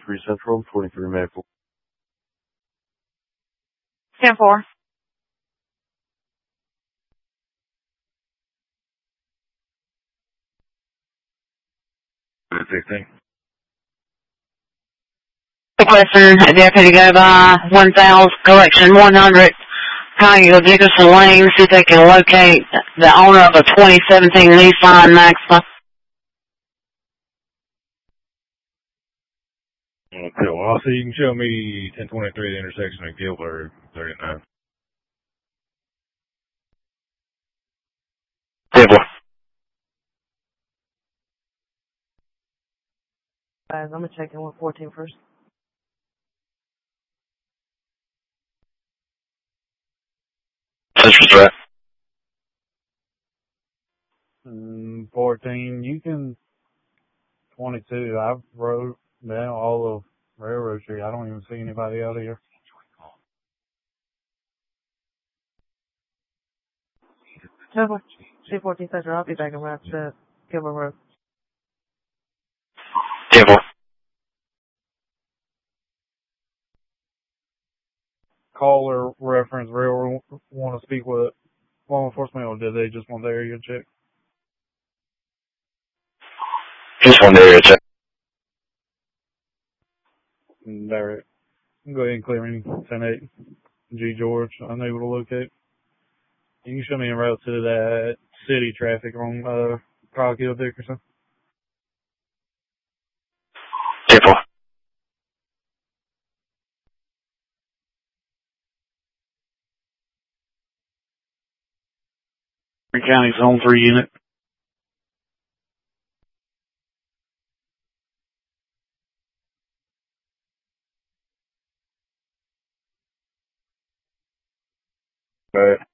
3 Central, 23 Maple. 10-4. Question, deputy go by 1000, correction 100, County Dickerson Lane, see if they can locate the owner of a 2017 Nissan Maxima. Okay, well, I'll see you can show me 1023 at the intersection of Gilbert 39. Table. Guys, I'm gonna check in with 14 first. Central threat. 14, you can 22. I've rode down all of Railroad Street. I don't even see anybody out here. C14 Central, I'll be back around to Gilbert Road. Table. Caller reference Railroad want to speak with law enforcement, or did they just want the area check? Just one area check. Direct. Go ahead and clear me 10-8. G. George, unable to locate. You can show me en route to that city traffic on Coghill Dickerson. Table. County Zone 3 unit. Alright.